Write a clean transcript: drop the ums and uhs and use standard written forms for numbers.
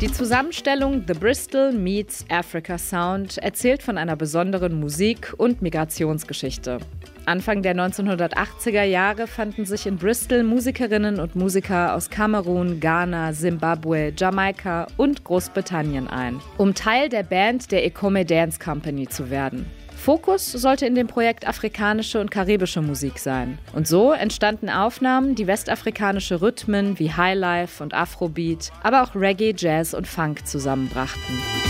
Die Zusammenstellung The Bristol Meets Africa Sound erzählt von einer besonderen Musik- und Migrationsgeschichte. Anfang der 1980er Jahre fanden sich in Bristol Musikerinnen und Musiker aus Kamerun, Ghana, Simbabwe, Jamaika und Großbritannien ein, um Teil der Band der Ekome Dance Company zu werden. Fokus sollte in dem Projekt afrikanische und karibische Musik sein. Und so entstanden Aufnahmen, die westafrikanische Rhythmen wie Highlife und Afrobeat, aber auch Reggae, Jazz und Funk zusammenbrachten.